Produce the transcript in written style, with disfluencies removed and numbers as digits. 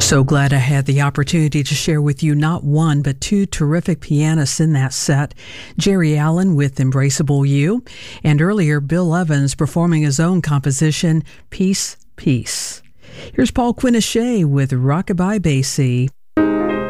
So glad I had the opportunity to share with you not one, but two terrific pianists in that set. Jerry Allen with Embraceable You, and earlier Bill Evans performing his own composition, Peace, Peace. Here's Paul Quinichette with Rockabye Basie.